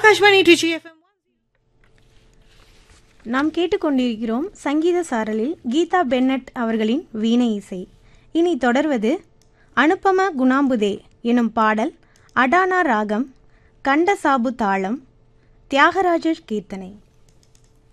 Akashvani Trichy FM. நாம் கேட்டுக்கொண்டிருக்கிறோம் சங்கீத சாரலில் கீதா பென்னட் அவர்களின் வீணை இசை. இனி தொடர்வது அனுபம குணாம்புதே எனும் பாடல், அடானா ராகம், கண்டசாபு தாளம், தியாகராஜர் கீர்த்தனை.